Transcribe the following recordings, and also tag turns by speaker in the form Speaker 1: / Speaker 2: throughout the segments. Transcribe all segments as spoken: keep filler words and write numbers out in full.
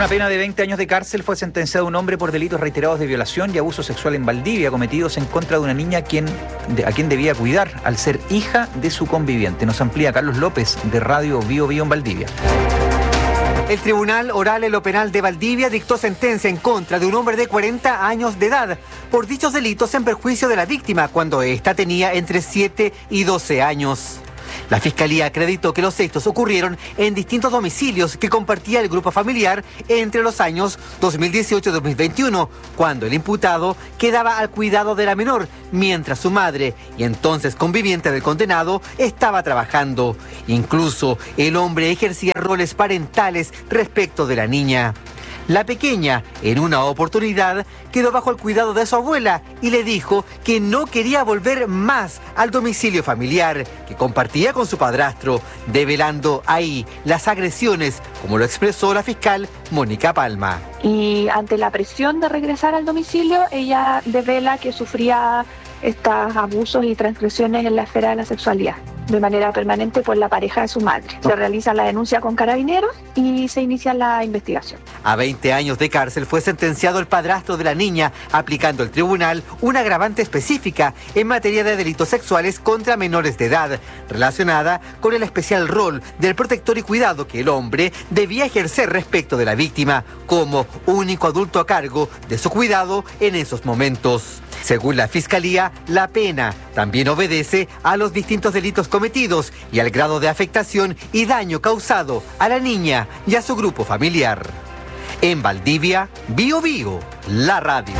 Speaker 1: una pena de veinte años de cárcel fue sentenciado un hombre por delitos reiterados de violación y abuso sexual en Valdivia, cometidos en contra de una niña a quien, de, a quien debía cuidar, al ser hija de su conviviente. Nos amplía Carlos López, de Radio Bio Bio en Valdivia.
Speaker 2: El Tribunal Oral en lo Penal de Valdivia dictó sentencia en contra de un hombre de cuarenta años de edad por dichos delitos en perjuicio de la víctima cuando ésta tenía entre siete y doce años. La Fiscalía acreditó que los hechos ocurrieron en distintos domicilios que compartía el grupo familiar entre los años dos mil dieciocho y dos mil veintiuno, cuando el imputado quedaba al cuidado de la menor, mientras su madre, y entonces conviviente del condenado, estaba trabajando. Incluso el hombre ejercía roles parentales respecto de la niña. La pequeña, en una oportunidad, quedó bajo el cuidado de su abuela y le dijo que no quería volver más al domicilio familiar que compartía con su padrastro, develando ahí las agresiones, como lo expresó la fiscal Mónica Palma.
Speaker 3: Y ante la presión de regresar al domicilio, ella devela que sufría estos abusos y transgresiones en la esfera de la sexualidad de manera permanente por la pareja de su madre. Se realiza la denuncia con Carabineros y se inicia la investigación.
Speaker 2: A veinte años de cárcel fue sentenciado el padrastro de la niña, aplicando el tribunal una agravante específica en materia de delitos sexuales contra menores de edad, relacionada con el especial rol del protector y cuidado que el hombre debía ejercer respecto de la víctima, como único adulto a cargo de su cuidado en esos momentos. Según la Fiscalía, la pena también obedece a los distintos delitos cometidos y al grado de afectación y daño causado a la niña y a su grupo familiar. En Valdivia, Bio Bio, la radio.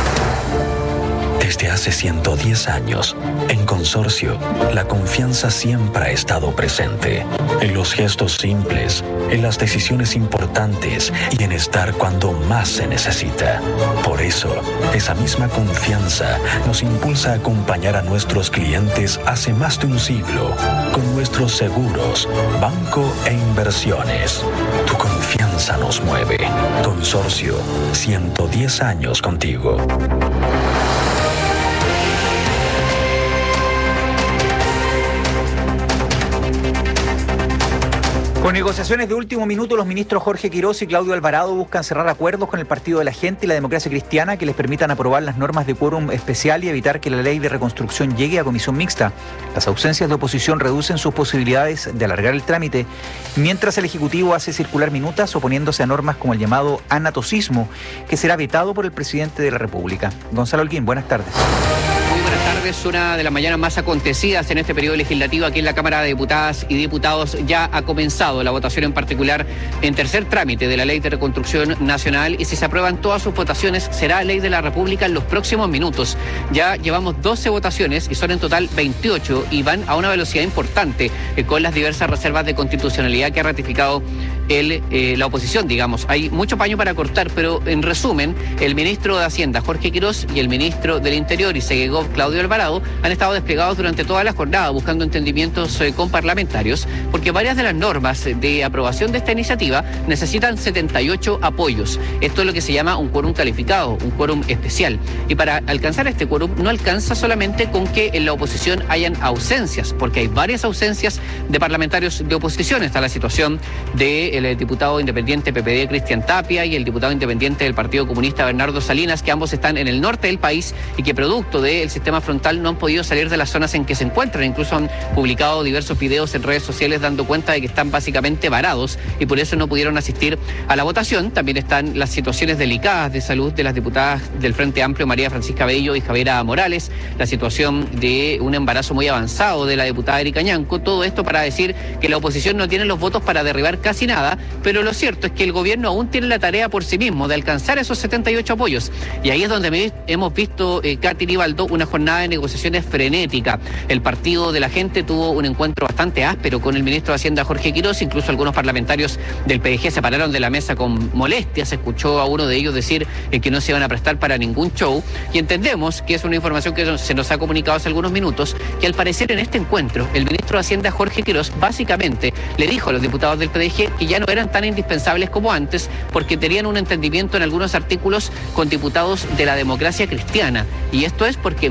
Speaker 4: Desde hace ciento diez años, en Consorcio, la confianza siempre ha estado presente. En los gestos simples, en las decisiones importantes y en estar cuando más se necesita. Por eso, esa misma confianza nos impulsa a acompañar a nuestros clientes hace más de un siglo con nuestros seguros, banco e inversiones. Tu confianza nos mueve. Consorcio, ciento diez años contigo.
Speaker 1: Con negociaciones de último minuto, los ministros Jorge Quirós y Claudio Alvarado buscan cerrar acuerdos con el Partido de la Gente y la Democracia Cristiana que les permitan aprobar las normas de quórum especial y evitar que la ley de reconstrucción llegue a comisión mixta. Las ausencias de oposición reducen sus posibilidades de alargar el trámite, mientras el Ejecutivo hace circular minutas oponiéndose a normas como el llamado anatocismo, que será vetado por el presidente de la República. Gonzalo Holguín, buenas tardes.
Speaker 5: Es una de las mañanas más acontecidas en este periodo legislativo aquí en la Cámara de Diputadas y Diputados. Ya ha comenzado la votación en particular en tercer trámite de la Ley de Reconstrucción Nacional y si se aprueban todas sus votaciones será Ley de la República en los próximos minutos. Ya llevamos doce votaciones y son en total veintiocho y van a una velocidad importante eh, con las diversas reservas de constitucionalidad que ha ratificado el, eh, la oposición, digamos. Hay mucho paño para cortar, pero en resumen, el ministro de Hacienda, Jorge Quirós, y el ministro del Interior y Segegov, Claudio Alvarado, han estado desplegados durante toda la jornada buscando entendimientos eh, con parlamentarios, porque varias de las normas de aprobación de esta iniciativa necesitan setenta y ocho apoyos. Esto es lo que se llama un quórum calificado, un quórum especial. Y para alcanzar este quórum no alcanza solamente con que en la oposición hayan ausencias, porque hay varias ausencias de parlamentarios de oposición. Está la situación del diputado independiente P P D Cristian Tapia y el diputado independiente del Partido Comunista Bernardo Salinas, que ambos están en el norte del país y que producto del sistema frontal no han podido salir de las zonas en que se encuentran. Incluso han publicado diversos videos en redes sociales dando cuenta de que están básicamente varados y por eso no pudieron asistir a la votación. También están las situaciones delicadas de salud de las diputadas del Frente Amplio, María Francisca Bello y Javiera Morales, la situación de un embarazo muy avanzado de la diputada Erika Ñanco. Todo esto para decir que la oposición no tiene los votos para derribar casi nada, pero lo cierto es que el gobierno aún tiene la tarea por sí mismo de alcanzar esos setenta y ocho apoyos. Y ahí es donde hemos visto, eh, Katy Nivaldo, una jornada de negociaciones frenética. El Partido de la Gente tuvo un encuentro bastante áspero con el ministro de Hacienda, Jorge Quirós. Incluso algunos parlamentarios del P D G se pararon de la mesa con molestia. Se escuchó a uno de ellos decir eh, que no se iban a prestar para ningún show. Y entendemos que es una información que se nos ha comunicado hace algunos minutos, que al parecer en este encuentro el ministro de Hacienda, Jorge Quirós, básicamente le dijo a los diputados del P D G que ya no eran tan indispensables como antes porque tenían un entendimiento en algunos artículos con diputados de la Democracia Cristiana. Y esto es porque en paralelo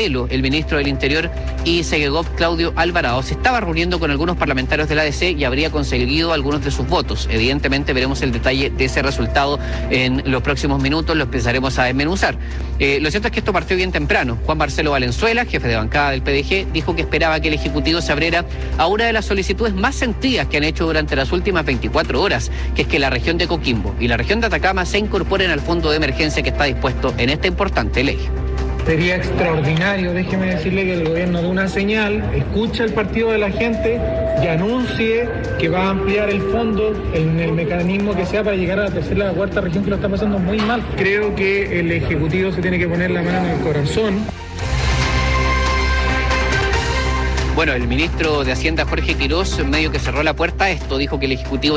Speaker 5: Marcelo, el ministro del Interior, y Segegov, Claudio Alvarado. Se estaba reuniendo con algunos parlamentarios de la A D C y habría conseguido algunos de sus votos. Evidentemente veremos el detalle de ese resultado en los próximos minutos, lo empezaremos a desmenuzar. Eh, lo cierto es que esto partió bien temprano. Juan Marcelo Valenzuela, jefe de bancada del P D G, dijo que esperaba que el Ejecutivo se abriera a una de las solicitudes más sentidas que han hecho durante las últimas veinticuatro horas, que es que la región de Coquimbo y la región de Atacama se incorporen al fondo de emergencia que está dispuesto en esta importante ley.
Speaker 6: Sería extraordinario, déjeme decirle, que el gobierno dé una señal, escuche al partido de la gente y anuncie que va a ampliar el fondo en el mecanismo que sea para llegar a la tercera y la cuarta región que lo está pasando muy mal. Creo que el Ejecutivo se tiene que poner la mano en el corazón.
Speaker 5: Bueno, el ministro de Hacienda, Jorge Quirós, medio que cerró la puerta a esto, dijo que el Ejecutivo